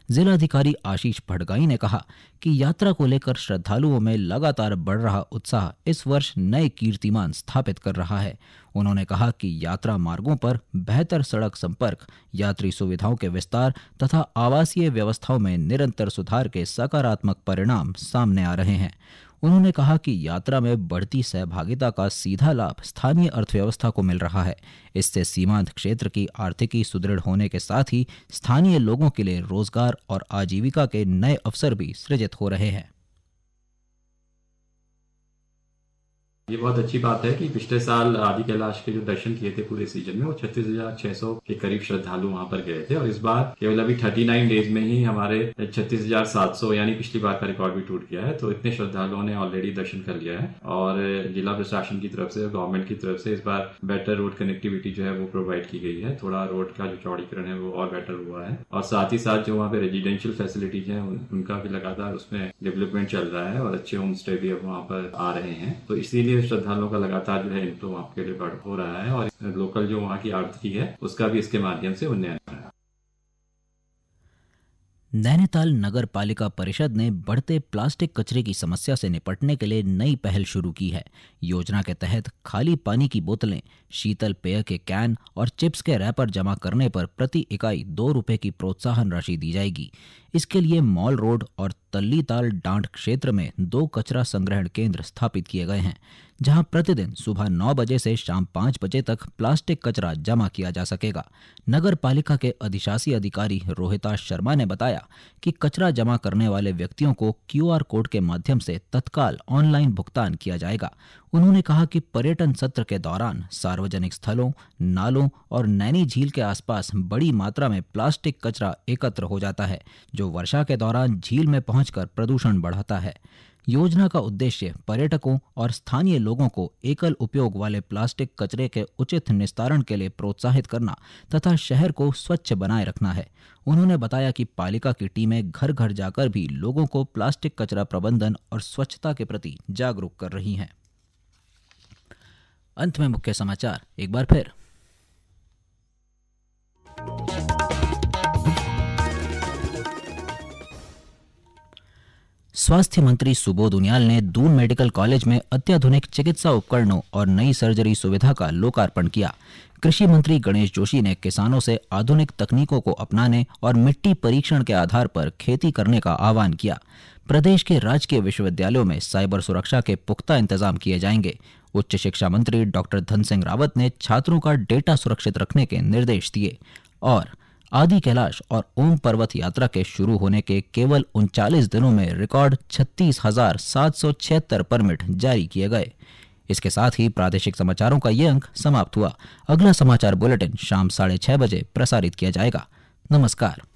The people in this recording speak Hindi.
जिलाधिकारी आशीष भड़गाई ने कहा कि यात्रा को लेकर श्रद्धालुओं में लगातार बढ़ रहा उत्साह इस वर्ष नए कीर्तिमान स्थापित कर रहा है। उन्होंने कहा कि यात्रा मार्गों पर बेहतर सड़क संपर्क, यात्री सुविधाओं के विस्तार तथा आवासीय व्यवस्थाओं में निरंतर सुधार के सकारात्मक परिणाम सामने आ रहे हैं। उन्होंने कहा कि यात्रा में बढ़ती सहभागिता का सीधा लाभ स्थानीय अर्थव्यवस्था को मिल रहा है। इससे सीमांत क्षेत्र की आर्थिकी सुदृढ़ होने के साथ ही स्थानीय लोगों के लिए रोजगार और आजीविका के नए अवसर भी सृजित हो रहे हैं। ये बहुत अच्छी बात है कि पिछले साल आदि कैलाश के जो दर्शन किए थे पूरे सीजन में वो 36,600 के करीब श्रद्धालु वहां पर गए थे और इस बार केवल अभी 39 डेज में ही हमारे 36,700 यानी पिछली बार का रिकॉर्ड भी टूट गया है। तो इतने श्रद्धालुओं ने ऑलरेडी दर्शन कर लिया है और जिला प्रशासन की तरफ से, गवर्नमेंट की तरफ से इस बार बेटर रोड कनेक्टिविटी जो है वो प्रोवाइड की गई है। थोड़ा रोड का जो चौड़ीकरण है वो और बेटर हुआ है और साथ ही साथ जो वहाँ पे रेजिडेंशियल फैसिलिटीज है उनका भी लगातार उसमें डेवलपमेंट चल रहा है और अच्छे होम स्टे भी अब वहाँ पर आ रहे हैं। तो इसीलिए श्रद्धालुओं का लगातार जो है इनफ्लो वहाँ के लिए बढ़ हो रहा है और लोकल जो वहाँ की आर्थिकी है उसका भी इसके माध्यम से उन्नयन हो रहा है। नैनीताल नगर पालिका परिषद ने बढ़ते प्लास्टिक कचरे की समस्या से निपटने के लिए नई पहल शुरू की है। योजना के तहत खाली पानी की बोतलें, शीतल पेय के कैन और चिप्स के रैपर जमा करने पर प्रति इकाई 2 रुपये की प्रोत्साहन राशि दी जाएगी। इसके लिए मॉल रोड और तल्लीताल डांड क्षेत्र में 2 कचरा संग्रहण केंद्र स्थापित किए गए हैं, जहां प्रतिदिन सुबह 9 बजे से शाम 5 बजे तक प्लास्टिक कचरा जमा किया जा सकेगा। नगर पालिका के अधिशासी अधिकारी रोहिता शर्मा ने बताया कि कचरा जमा करने वाले व्यक्तियों को QR कोड के माध्यम से तत्काल ऑनलाइन भुगतान किया जाएगा। उन्होंने कहा कि पर्यटन सत्र के दौरान सार्वजनिक स्थलों, नालों और नैनी झील के आसपास बड़ी मात्रा में प्लास्टिक कचरा एकत्र हो जाता है, जो वर्षा के दौरान झील में पहुंचकर प्रदूषण बढ़ाता है। योजना का उद्देश्य पर्यटकों और स्थानीय लोगों को एकल उपयोग वाले प्लास्टिक कचरे के उचित निस्तारण के लिए प्रोत्साहित करना तथा शहर को स्वच्छ बनाए रखना है। उन्होंने बताया कि पालिका की टीमें घर घर जाकर भी लोगों को प्लास्टिक कचरा प्रबंधन और स्वच्छता के प्रति जागरूक कर रही हैं। अंत में मुख्य समाचार एक बार फिर। स्वास्थ्य मंत्री सुबोध उनियाल ने दून मेडिकल कॉलेज में अत्याधुनिक चिकित्सा उपकरणों और नई सर्जरी सुविधा का लोकार्पण किया। कृषि मंत्री गणेश जोशी ने किसानों से आधुनिक तकनीकों को अपनाने और मिट्टी परीक्षण के आधार पर खेती करने का आह्वान किया। प्रदेश के राजकीय विश्वविद्यालयों में साइबर सुरक्षा के पुख्ता इंतजाम किए जाएंगे। उच्च शिक्षा मंत्री डॉक्टर धन सिंह रावत ने छात्रों का डेटा सुरक्षित रखने के निर्देश दिए। और आदि कैलाश और ओम पर्वत यात्रा के शुरू होने के केवल 39 दिनों में रिकॉर्ड 36,776 परमिट जारी किए गए। इसके साथ ही प्रादेशिक समाचारों का ये अंक समाप्त हुआ। अगला समाचार बुलेटिन शाम 6:30 बजे प्रसारित किया जाएगा। नमस्कार।